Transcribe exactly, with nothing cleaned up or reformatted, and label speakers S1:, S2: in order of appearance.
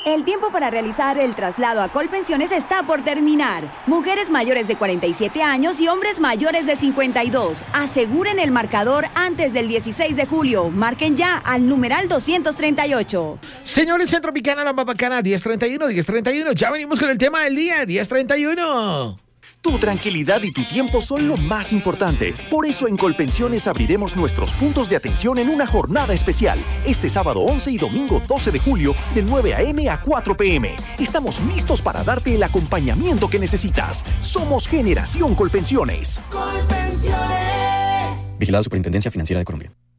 S1: El tiempo para realizar el traslado a Colpensiones está por terminar. Mujeres mayores de cuarenta y siete años y hombres mayores de cincuenta y dos. Aseguren el marcador antes del dieciséis de julio. Marquen ya al numeral doscientos treinta y ocho.
S2: Señores, Centropicana, la más bacana, diez treinta y uno, diez treinta y uno. Ya venimos con el tema del día, diez treinta y uno.
S3: Tu tranquilidad y tu tiempo son lo más importante. Por eso en Colpensiones abriremos nuestros puntos de atención en una jornada especial. Este sábado once y domingo doce de julio, de nueve a eme a cuatro pe eme. Estamos listos para darte el acompañamiento que necesitas. Somos Generación Colpensiones.
S4: Colpensiones.
S5: Vigilado Superintendencia Financiera de Colombia.